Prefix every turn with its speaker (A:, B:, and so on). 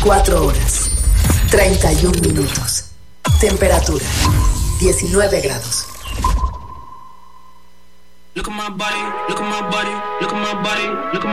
A: 24 horas, 31 minutos. Temperatura, 19 grados.
B: Look at my body, look at my body, look at my body, look at my